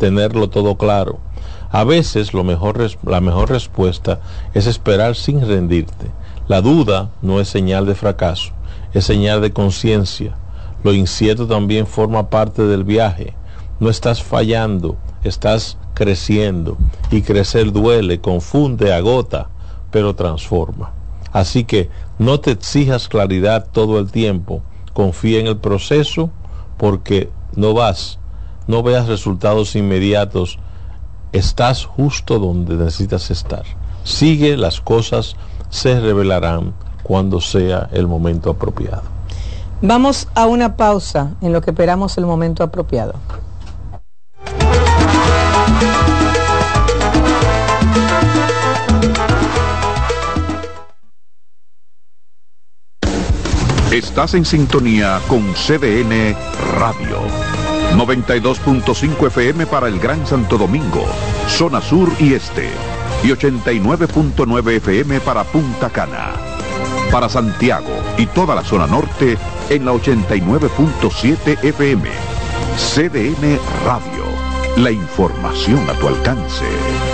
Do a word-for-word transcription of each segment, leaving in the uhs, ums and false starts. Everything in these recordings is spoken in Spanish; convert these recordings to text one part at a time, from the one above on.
tenerlo todo claro. A veces lo mejor, la mejor respuesta es esperar sin rendirte. La duda no es señal de fracaso, es señal de conciencia. Lo incierto también forma parte del viaje. No estás fallando, estás creciendo. Y crecer duele, confunde, agota, pero transforma. Así que no te exijas claridad todo el tiempo. Confía en el proceso, porque no vas, no veas resultados inmediatos. Estás justo donde necesitas estar. Sigue, las cosas se revelarán cuando sea el momento apropiado. Vamos a una pausa en lo que esperamos el momento apropiado. Estás en sintonía con C D N Radio. noventa y dos punto cinco F M para el Gran Santo Domingo, zona sur y este. Y ochenta y nueve punto nueve F M para Punta Cana. Para Santiago y toda la zona norte en la ochenta y nueve punto siete F M. C D N Radio. La información a tu alcance.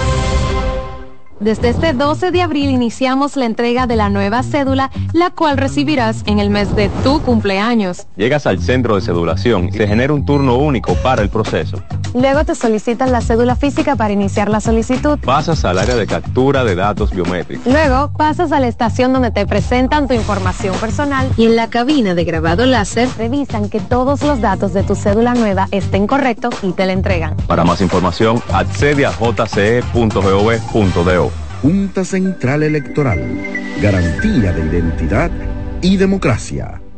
Desde este doce de abril iniciamos la entrega de la nueva cédula, la cual recibirás en el mes de tu cumpleaños. Llegas al centro de cedulación y se genera un turno único para el proceso. Luego te solicitan la cédula física para iniciar la solicitud. Pasas al área de captura de datos biométricos. Luego pasas a la estación donde te presentan tu información personal y en la cabina de grabado láser revisan que todos los datos de tu cédula nueva estén correctos y te la entregan. Para más información, accede a j c e punto gov punto do. Junta Central Electoral, garantía de identidad y democracia.